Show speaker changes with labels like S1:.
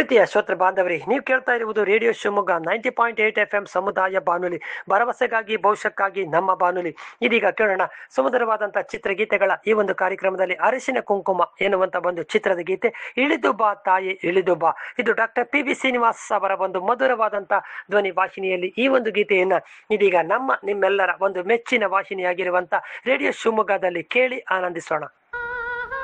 S1: ಪ್ರೀತಿಯ ಶ್ರೋತೃ ಬಾಂಧವರೇ, ನೀವು ಕೇಳ್ತಾ ಇರುವುದು ರೇಡಿಯೋ ಶಿವಮೊಗ್ಗ 90.8 FM ಸಮುದಾಯ ಬಾನುಲಿ, ಭರವಸೆಗಾಗಿ ಭವಿಷ್ಯಕ್ಕಾಗಿ ನಮ್ಮ ಬಾನುಲಿ. ಇದೀಗ ಕೇಳೋಣ ಸುಮಧುರವಾದಂತಹ ಚಿತ್ರಗೀತೆಗಳ ಈ ಒಂದು ಕಾರ್ಯಕ್ರಮದಲ್ಲಿ ಅರಿಶಿನ ಕುಂಕುಮ ಎನ್ನುವಂತ ಒಂದು ಚಿತ್ರದ ಗೀತೆ. ಇಳಿದು ಬಾ ತಾಯಿ ಇಳಿದು ಬಾ, ಇದು ಡಾಕ್ಟರ್ PB ಶ್ರೀನಿವಾಸ್ ಅವರ ಒಂದು ಮಧುರವಾದಂತಹ ಧ್ವನಿ ವಾಹಿನಿಯಲ್ಲಿ ಈ ಒಂದು ಗೀತೆಯನ್ನ ಇದೀಗ ನಿಮ್ಮೆಲ್ಲರ ಒಂದು ಮೆಚ್ಚಿನ ವಾಹಿನಿಯಾಗಿರುವಂತ ರೇಡಿಯೋ ಶಿವಮೊಗ್ಗದಲ್ಲಿ ಕೇಳಿ ಆನಂದಿಸೋಣ.